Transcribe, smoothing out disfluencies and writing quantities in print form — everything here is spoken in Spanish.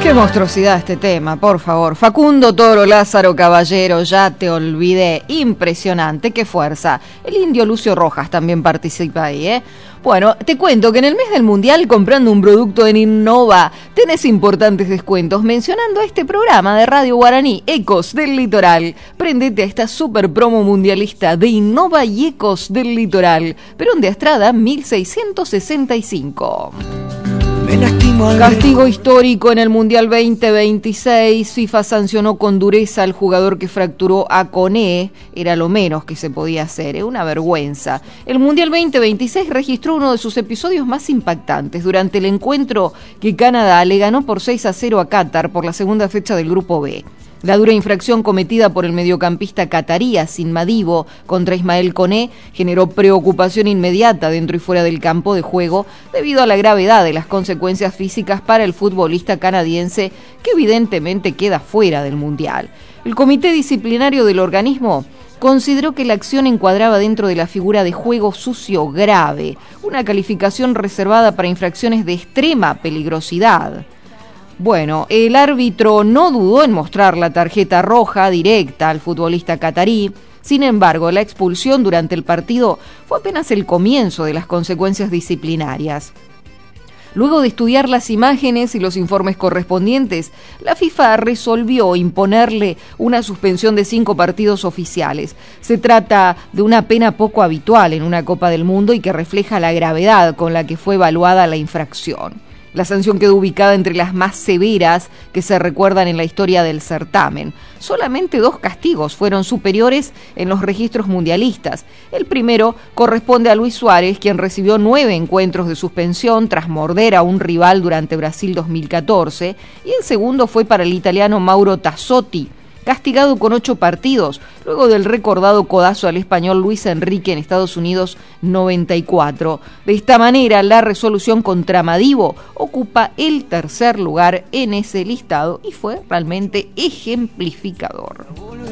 Qué monstruosidad este tema, por favor. Facundo Toro, Lázaro Caballero, Ya te olvidé. Impresionante, qué fuerza. El indio Lucio Rojas también participa ahí, ¿eh? Bueno, te cuento que en el mes del Mundial, comprando un producto en Innova, tenés importantes descuentos. Mencionando este programa de Radio Guaraní, Ecos del Litoral. Prendete a esta super promo mundialista de Innova y Ecos del Litoral. Perón de Estrada, 1665. Castigo histórico en el Mundial 2026. FIFA sancionó con dureza al jugador que fracturó a Koné. Era lo menos que se podía hacer, es una vergüenza. El Mundial 2026 registró uno de sus episodios más impactantes durante el encuentro que Canadá le ganó por 6-0 a Qatar por la segunda fecha del Grupo B. La dura infracción cometida por el mediocampista catarí Asim Madibo contra Ismael Koné generó preocupación inmediata dentro y fuera del campo de juego debido a la gravedad de las consecuencias físicas para el futbolista canadiense, que evidentemente queda fuera del Mundial. El comité disciplinario del organismo consideró que la acción encuadraba dentro de la figura de juego sucio grave, una calificación reservada para infracciones de extrema peligrosidad. Bueno, el árbitro no dudó en mostrar la tarjeta roja directa al futbolista catarí. Sin embargo, la expulsión durante el partido fue apenas el comienzo de las consecuencias disciplinarias. Luego de estudiar las imágenes y los informes correspondientes, la FIFA resolvió imponerle una suspensión de 5 partidos oficiales. Se trata de una pena poco habitual en una Copa del Mundo y que refleja la gravedad con la que fue evaluada la infracción. La sanción quedó ubicada entre las más severas que se recuerdan en la historia del certamen. Solamente 2 castigos fueron superiores en los registros mundialistas. El primero corresponde a Luis Suárez, quien recibió 9 encuentros de suspensión tras morder a un rival durante Brasil 2014, y el segundo fue para el italiano Mauro Tassotti, castigado con 8 partidos, luego del recordado codazo al español Luis Enrique en Estados Unidos 94. De esta manera, la resolución contra Madibo ocupa el tercer lugar en ese listado y fue realmente ejemplificador.